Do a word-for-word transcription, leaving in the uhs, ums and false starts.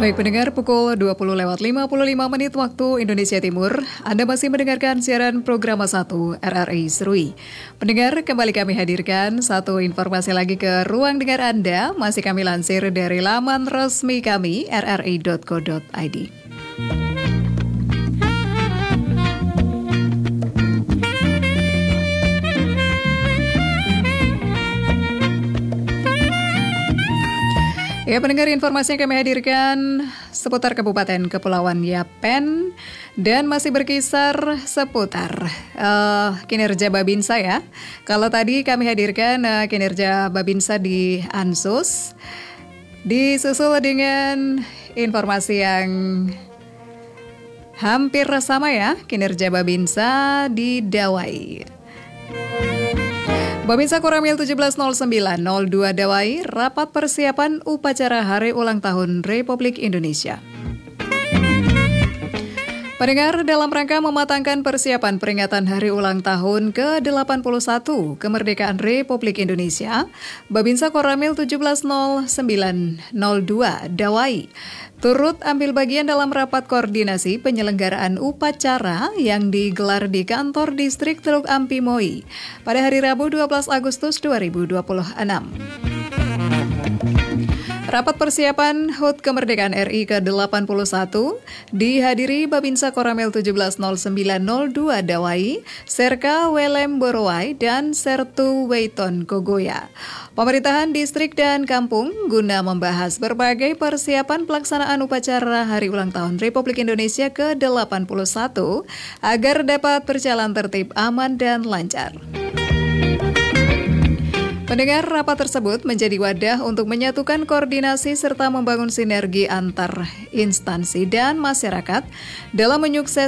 Baik pendengar, pukul dua puluh lewat lima puluh lima menit waktu Indonesia Timur. Anda masih mendengarkan siaran program satu R R I Serui. Pendengar, kembali kami hadirkan satu informasi lagi ke ruang dengar Anda. Masih kami lansir dari laman resmi kami r r i dot co dot i d. Ya pendengar, informasi yang kami hadirkan seputar Kabupaten Kepulauan Yapen dan masih berkisar seputar uh, kinerja Babinsa ya. Kalau tadi kami hadirkan uh, kinerja Babinsa di Ansus, disusul dengan informasi yang hampir sama ya, kinerja Babinsa di Dawai. Babinsa Koramil tujuh belas nol sembilan nol dua Dawai, rapat persiapan upacara Hari Ulang Tahun Republik Indonesia. Pendengar, dalam rangka mematangkan persiapan peringatan Hari Ulang Tahun ke delapan puluh satu Kemerdekaan Republik Indonesia, Babinsa Koramil tujuh belas nol sembilan nol dua Dawai turut ambil bagian dalam rapat koordinasi penyelenggaraan upacara yang digelar di kantor distrik Teluk Ampi Moi pada hari Rabu dua belas Agustus dua ribu dua puluh enam. Rapat persiapan H U T Kemerdekaan R I ke delapan puluh satu dihadiri Babinsa Koramil tujuh belas nol sembilan nol dua Dawai, Serka Welem Borowai, dan Sertu Weiton Kogoya. Pemerintahan distrik dan kampung guna membahas berbagai persiapan pelaksanaan upacara Hari Ulang Tahun Republik Indonesia ke delapan puluh satu agar dapat berjalan tertib, aman, dan lancar. Pendengar, rapat tersebut menjadi wadah untuk menyatukan koordinasi serta membangun sinergi antar instansi dan masyarakat dalam menyukses